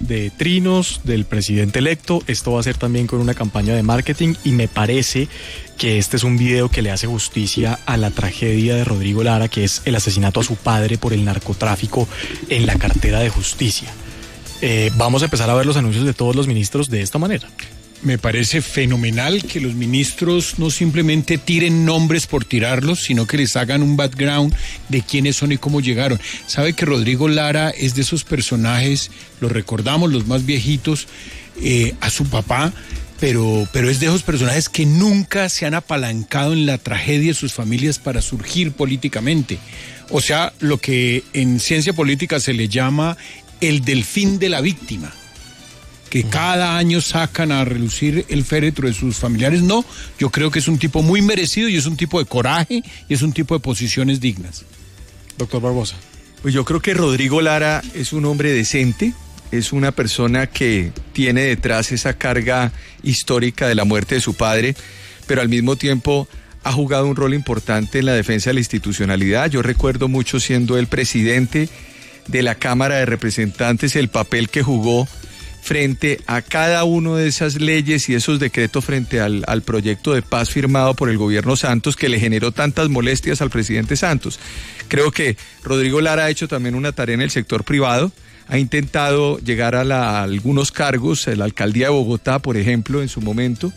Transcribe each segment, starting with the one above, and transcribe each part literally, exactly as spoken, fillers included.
de trinos del presidente electo, esto va a ser también con una campaña de marketing y me parece que este es un video que le hace justicia a la tragedia de Rodrigo Lara, que es el asesinato a su padre por el narcotráfico en la cartera de justicia. Eh, vamos a empezar a ver los anuncios de todos los ministros de esta manera. Me parece fenomenal que los ministros no simplemente tiren nombres por tirarlos, sino que les hagan un background de quiénes son y cómo llegaron. Sabe que Rodrigo Lara es de esos personajes, los recordamos, los más viejitos, eh, a su papá, pero, pero es de esos personajes que nunca se han apalancado en la tragedia de sus familias para surgir políticamente. O sea, lo que en ciencia política se le llama el delfín de la víctima, que cada año sacan a relucir el féretro de sus familiares. No, yo creo que es un tipo muy merecido y es un tipo de coraje y es un tipo de posiciones dignas. Doctor Barbosa. Pues yo creo que Rodrigo Lara es un hombre decente, es una persona que tiene detrás esa carga histórica de la muerte de su padre, pero al mismo tiempo ha jugado un rol importante en la defensa de la institucionalidad. Yo recuerdo mucho, siendo el presidente de la Cámara de Representantes, el papel que jugó frente a cada una de esas leyes y esos decretos frente al, al proyecto de paz firmado por el gobierno Santos, que le generó tantas molestias al presidente Santos. Creo que Rodrigo Lara ha hecho también una tarea en el sector privado, ha intentado llegar a, la, a algunos cargos, a la alcaldía de Bogotá, por ejemplo, en su momento,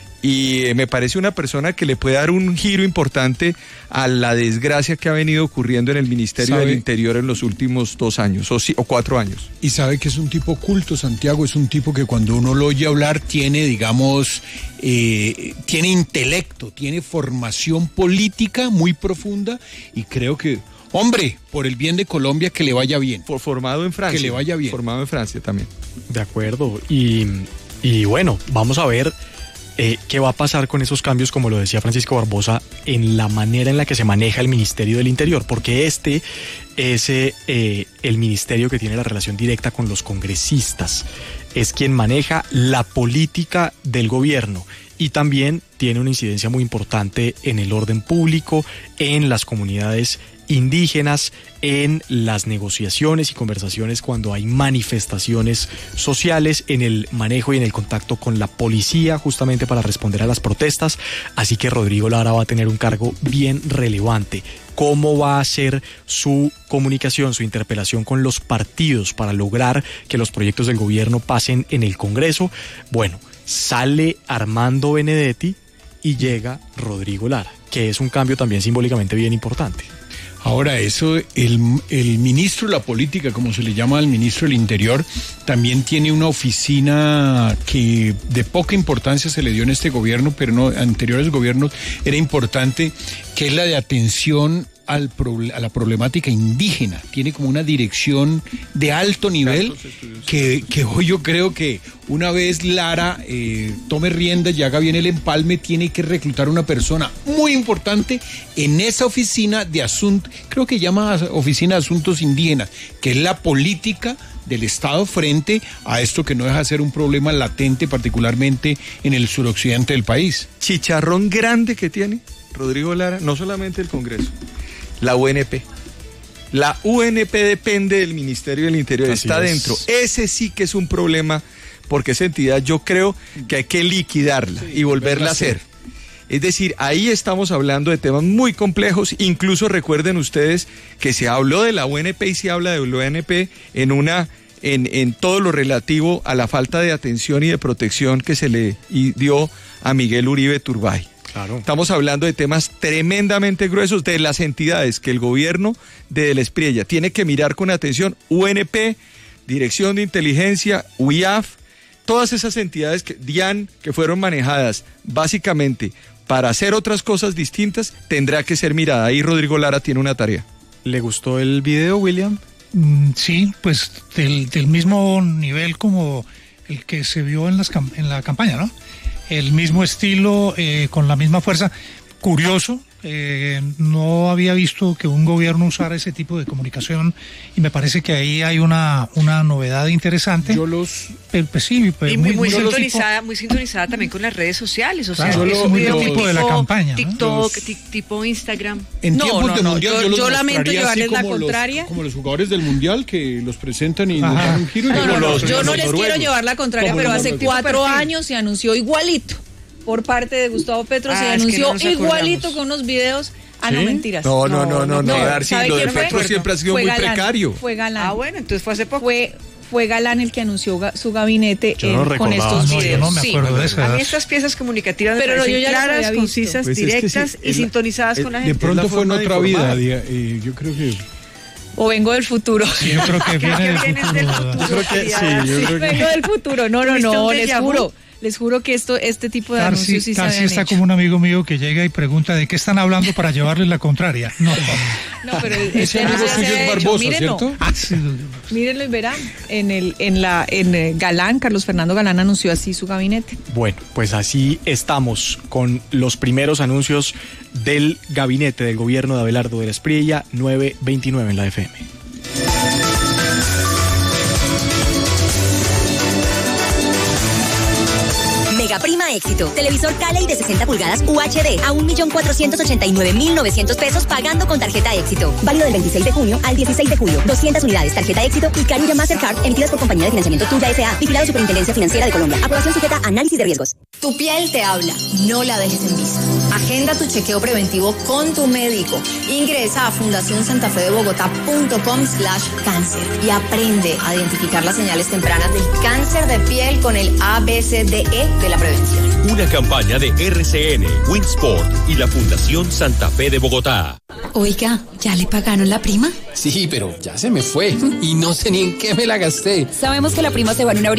y me parece una persona que le puede dar un giro importante a la desgracia que ha venido ocurriendo en el Ministerio ¿Sabe? del Interior en los últimos dos años o, sí, o cuatro años. Y sabe que es un tipo culto, Santiago, es un tipo que cuando uno lo oye hablar tiene, digamos, eh, tiene intelecto, tiene formación política muy profunda y creo que, hombre, por el bien de Colombia, que le vaya bien. Por, formado en Francia. Que le vaya bien. Formado en Francia también. De acuerdo. Y, y bueno, vamos a ver Eh, ¿qué va a pasar con esos cambios, como lo decía Francisco Barbosa, en la manera en la que se maneja el Ministerio del Interior? Porque este es eh, el ministerio que tiene la relación directa con los congresistas, es quien maneja la política del gobierno y también tiene una incidencia muy importante en el orden público, en las comunidades indígenas, en las negociaciones y conversaciones cuando hay manifestaciones sociales, en el manejo y en el contacto con la policía justamente para responder a las protestas. Así que Rodrigo Lara va a tener un cargo bien relevante. ¿Cómo va a ser su comunicación, su interpelación con los partidos para lograr que los proyectos del gobierno pasen en el Congreso? Bueno, sale Armando Benedetti y llega Rodrigo Lara, que es un cambio también simbólicamente bien importante. Ahora, eso, el, el ministro de la política, como se le llama al ministro del Interior, también tiene una oficina que de poca importancia se le dio en este gobierno, pero no, en anteriores gobiernos era importante, que es la de atención al pro, a la problemática indígena. Tiene como una dirección de alto nivel que, que hoy yo creo que una vez Lara eh, tome riendas y haga bien el empalme, tiene que reclutar una persona muy importante en esa oficina de asuntos, creo que llama Oficina de Asuntos Indígenas, que es la política del Estado frente a esto que no deja de ser un problema latente, particularmente en el suroccidente del país. Chicharrón grande que tiene Rodrigo Lara, no solamente el Congreso, la U N P. La U N P depende del Ministerio del Interior, Así está es. dentro. Ese sí que es un problema, porque esa entidad yo creo que hay que liquidarla sí, y volverla a hacer. hacer. Es decir, ahí estamos hablando de temas muy complejos. Incluso recuerden ustedes que se habló de la U N P y se habla de la U N P en una en, en todo lo relativo a la falta de atención y de protección que se le dio a Miguel Uribe Turbay. Claro. Estamos hablando de temas tremendamente gruesos de las entidades que el gobierno de Del Espriella tiene que mirar con atención. U N P, Dirección de Inteligencia, U I A F, todas esas entidades que, DIAN, que fueron manejadas básicamente para hacer otras cosas distintas, tendrá que ser mirada. Ahí Rodrigo Lara tiene una tarea. ¿Le gustó el video, William? Mm, sí, pues del, del mismo nivel como el que se vio en, las, en la campaña, ¿no? El mismo estilo, eh, con la misma fuerza. Curioso Eh, no había visto que un gobierno usara ese tipo de comunicación y me parece que ahí hay una, una novedad interesante. Yo los... Pero, pues sí, pues, y muy, muy, muy sintonizada, muy sintonizada también con las redes sociales, o sea, claro, es lo, un video lo, tipo, tipo de la campaña, TikTok, ¿no? los, tipo Instagram. En no, tiempos no, de no, mundial yo, yo, los yo lamento mostraría así llevarles la como los- contraria. como los jugadores del mundial que los presentan y Ajá. nos dan un giro. y No, luego no, no, los- yo los no les quiero noruegos. llevar la contraria, Como pero los hace noruegos. cuatro Perfil. años se anunció igualito por parte de Gustavo Petro, Ah, se es que anunció no nos igualito acordamos. con unos videos. Ah, no, ¿Sí? mentiras. No, no, no, no, no, No, Darcy, ¿sabe lo de quién fue? Petro siempre ha sido Fue muy Galán, precario. Fue Galán. Ah, bueno, entonces fue hace poco. Fue, fue Galán el que anunció ga- su gabinete Yo no en- con recordaba. estos No, yo videos. no me Sí. acuerdo de eso. A mí estas piezas comunicativas me Pero no, parecen yo ya las claras, había visto. concisas, Pues es que directas sí, y es la- sintonizadas es- con la De gente. pronto la fue en forma de otra vida. informar. diga, eh, yo creo que... O vengo del futuro. Sí, yo creo que viene del vienes del futuro. futuro. Creo que sí, yo creo que... Vengo del futuro. No, no, ¿Tuviste no, un les déjà vu? juro. Les juro que esto, este tipo de Tarsi, anuncios sí se Tarsi habían está hecho. como un amigo mío que llega y pregunta de qué están hablando para llevarles la contraria. No. No, pero Ese este amigo anuncio suyo se es ha hecho. Barbosa, Mírenlo. ¿cierto? Ah, sí. Mírenlo y verán. En el, en la, en eh, Galán, Carlos Fernando Galán anunció así su gabinete. Bueno, pues así estamos con los primeros anuncios del gabinete del gobierno de Abelardo de la Espriella, nueve veintinueve en la F M. Mega Prima Éxito. Televisor Cali de sesenta pulgadas U H D a un millón cuatrocientos ochenta y nueve mil novecientos pesos pagando con tarjeta Éxito. Válido del veintiséis de junio al dieciséis de julio. doscientas unidades, tarjeta Éxito y Carulla Mastercard emitidas por Compañía de Financiamiento Tuya S A. Vigilado Superintendencia Financiera de Colombia. Aprobación sujeta a análisis de riesgos. Tu piel te habla, no la dejes en vista. Agenda tu chequeo preventivo con tu médico. Ingresa a fundación santa fe de bogotá punto com slash cáncer y aprende a identificar las señales tempranas del cáncer de piel con el A B C D E de la prevención. Una campaña de R C N, Winsport y la Fundación Santa Fe de Bogotá. Oiga, ¿ya le pagaron la prima? Sí, pero ya se me fue y no sé ni en qué me la gasté. Sabemos que la prima se va en una